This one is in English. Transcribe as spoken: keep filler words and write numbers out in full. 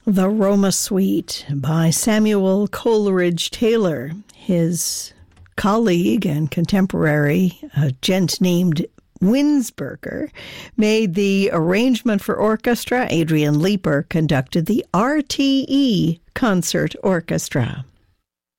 The Roma Suite by Samuel Coleridge Taylor. His colleague and contemporary, a gent named Winsberger, made the arrangement for orchestra. Adrian Leeper conducted the R T E Concert Orchestra.